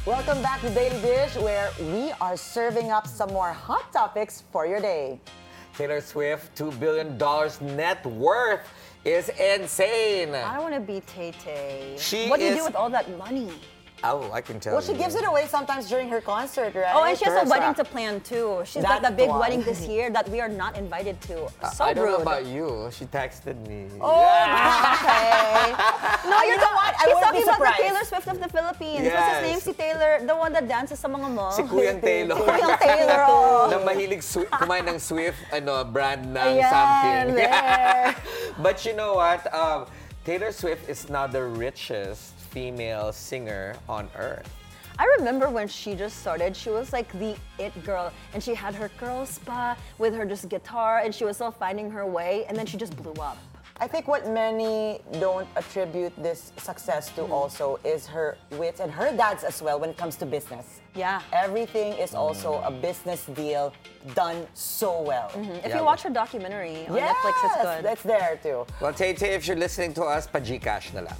Welcome back to Daily Dish, where we are serving up some more hot topics for your day. Taylor Swift, $2 billion net worth is insane. I don't want to be Tay-Tay. She What do you is- do with all that money? Oh, I can tell Well, you. she gives it away sometimes during her concert, right? Oh, and she has a Correct. wedding to plan too. She's got That's a big the one. wedding this year that we are not invited to. So I don't rude. know about you. She texted me. Oh, Okay. No, you know what? I He's wouldn't talking be about the surprised. Taylor Swift of the Philippines. What's Yes. his name? Si Taylor, the one that dances sa mga mall. Si Kuyang Taylor. Kuyang Taylor, oh. Na mahilig kumain ng Swift brand ng Ayan, something. there. But you know what? Taylor Swift is now the richest female singer on earth. I remember when she just started, she was like the it girl, and she had her girl spa with her just guitar, and she was still finding her way, and then she just blew up. I think what many don't attribute this success to also is her wits and her dad's as well when it comes to business. Yeah. Everything is also a business deal done so well. If you watch her documentary on Netflix, it's good. That's there too. Well, Tay-Tay, if you're listening to us, pa-Gcash na lang.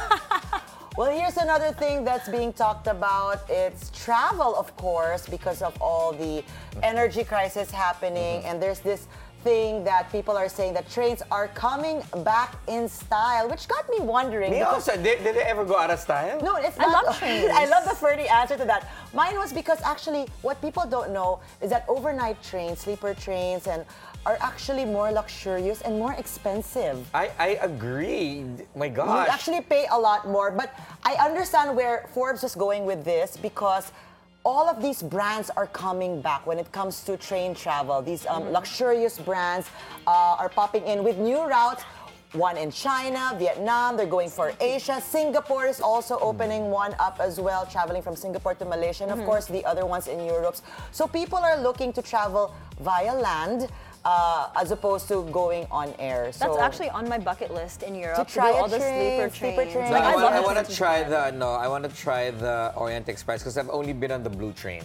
Well, here's another thing that's being talked about. It's travel, of course, because of all the energy crisis happening. And there's this thing that people are saying that trains are coming back in style, which got me wondering. Me because- also, did they ever go out of style? No, it's I not. love trains. I love the Ferdy answer to that. Mine was because actually, what people don't know is that overnight trains, sleeper trains, and are actually more luxurious and more expensive. I agree. My You gosh. actually pay a lot more, but I understand where Forbes was going with this because all of these brands are coming back when it comes to train travel. These luxurious brands are popping in with new routes. One in China, Vietnam, they're going for Asia. Singapore is also opening one up as well, traveling from Singapore to Malaysia. And of course, the other ones in Europe. So people are looking to travel via land as opposed to going on air. That's So actually on my bucket list in Europe. To try do a all the train, sleeper sleeper trains. train. No, Like, I, I want, love I the want to sleeper try train. I want to try the Orient Express because I've only been on the Blue Train.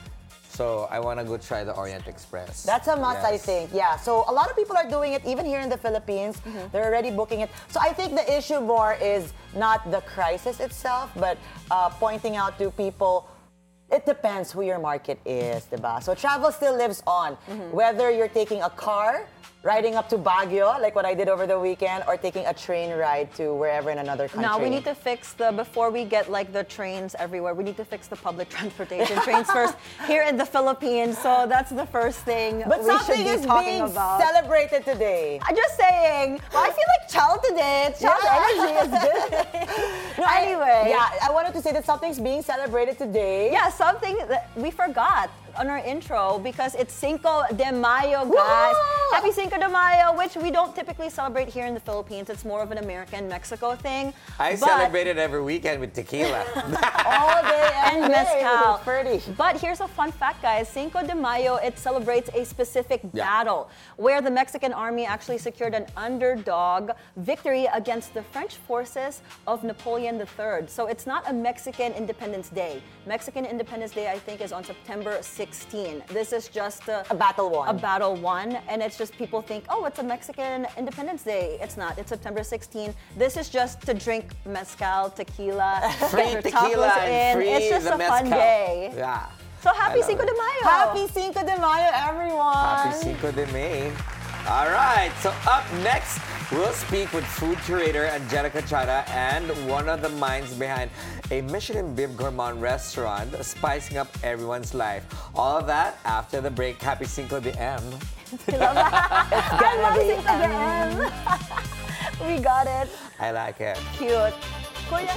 So I want to go try the Orient Express. That's a must, I Yes. think. Yeah. So a lot of people are doing it, even here in the Philippines. They're already booking it. So I think the issue more is not the crisis itself, but pointing out to people. It depends who your market is, diba? So travel still lives on. Whether you're taking a car, riding up to Baguio, like what I did over the weekend, or taking a train ride to wherever in another country. Now we need to fix before we get like the trains everywhere, we need to fix the public transportation trains first here in the Philippines. So that's the first thing But we should something be is talking being about. celebrated today. I'm just saying. Well, I feel like child today. Child energy is good. No, Anyway. I wanted to say that something's being celebrated today. Yeah, something that we forgot on our intro because it's Cinco de Mayo, guys. Woo! Happy Cinco de Mayo, which we don't typically celebrate here in the Philippines. It's more of an American-Mexico thing. I But- celebrate it every weekend with tequila. All day and every day mezcal. with Ferdy. But here's a fun fact, guys. Cinco de Mayo, it celebrates a specific Yeah. battle where the Mexican army actually secured an underdog victory against the French forces of Napoleon III. So it's not a Mexican Independence Day. Mexican Independence Day, I think, is on September 16. This is just A battle won. A battle won, and it's just people think, oh, it's a Mexican Independence Day. It's not. It's September 16. This is just to drink mezcal, tequila, Free get your tequila tacos and in. free It's just the a fun mezcal. day. Yeah. So happy I love Cinco de it. Mayo! Happy Cinco de Mayo, everyone! Happy Cinco de Mayo. All right, so up next, we'll speak with food curator Angelica Chara and one of the minds behind a Michelin Bib Gourmand restaurant spicing up everyone's life. All of that after the break. Happy Cinco de M. I love that. I love be Cinco de M. We got it. I like it. Cute. Kuya,